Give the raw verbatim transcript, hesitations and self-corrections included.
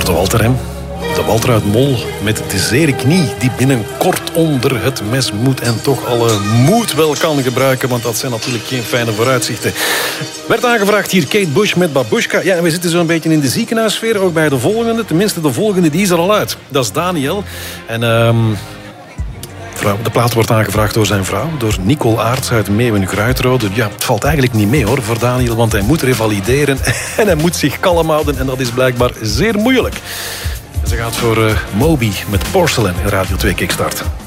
de Walter, hè. De Walter uit Mol met de zere knie die binnenkort onder het mes moet en toch alle moed wel kan gebruiken, want dat zijn natuurlijk geen fijne vooruitzichten. Werd aangevraagd hier Kate Bush met Babushka. Ja, en we zitten zo'n beetje in de ziekenhuissfeer, ook bij de volgende. Tenminste, de volgende die is er al uit. Dat is Daniel. En um, de plaat wordt aangevraagd door zijn vrouw, door Nicole Aerts uit Meeuwen-Kruidrode. Ja, het valt eigenlijk niet mee hoor voor Daniel, want hij moet revalideren en hij moet zich kalm houden en dat is blijkbaar zeer moeilijk. Ze gaat voor uh, Moby met Porcelain in Radio twee Kickstart.